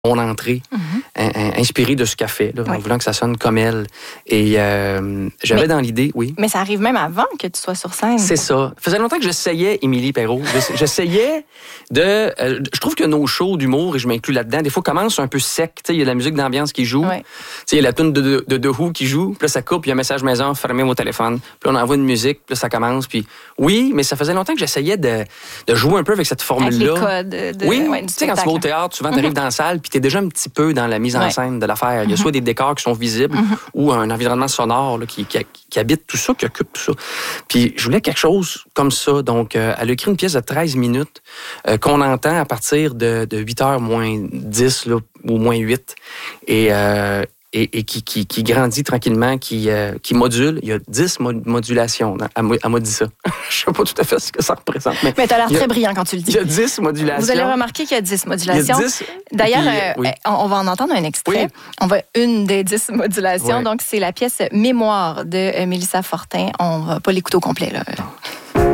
mon entrée, inspirée de ce qu'elle fait, là, en voulant que ça sonne comme elle. Et j'avais dans l'idée, oui. Mais ça arrive même avant que tu sois sur scène. C'est ça. Ça faisait longtemps que j'essayais Émilie Perrault. J'essayais de... je trouve que nos shows d'humour, et je m'inclus là-dedans, des fois commencent un peu sec. Il y a de la musique d'ambiance qui joue. Il y a la tune de The Who qui joue. Puis là, ça coupe, il y a un message maison, fermez vos téléphones. Puis là, on envoie une musique, puis là, ça commence. Puis oui, mais ça faisait longtemps que j'essayais de jouer un peu avec cette formule-là. Avec les codes. Oui, tu sais, quand tu vas au théâtre, souvent, tu arrives dans la salle, puis tu es déjà un petit peu dans la mise en scène de l'affaire. Il y a soit des décors qui sont visibles ou un environnement sonore là, qui habite tout ça, qui occupe tout ça. Puis je voulais quelque chose comme ça. Donc, elle a écrit une pièce de 13 minutes qu'on entend à partir de 8h moins 10 là, ou moins 8. Et qui grandit tranquillement, qui module. Il y a 10 modulations. Elle m'a dit ça. Je sais pas tout à fait ce que ça représente. Mais tu as l'air très brillant quand tu le dis. Il y a 10 modulations. Vous allez remarquer qu'il y a 10 modulations. D'ailleurs, on va en entendre un extrait. Oui. On va une des 10 modulations. Oui. Donc, c'est la pièce Mémoire de Mélissa Fortin. On va pas l'écouter au complet, là.